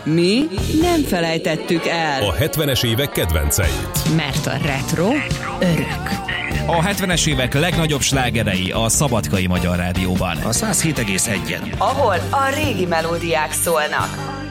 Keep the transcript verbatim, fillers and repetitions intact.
mi nem felejtettük el. A hetvenes évek kedvenceit. Mert a retro örök. A hetvenes évek legnagyobb slágerei a Szabadkai Magyar Rádióban. A száz hét egész egyen. Ahol a régi melódiák szólnak.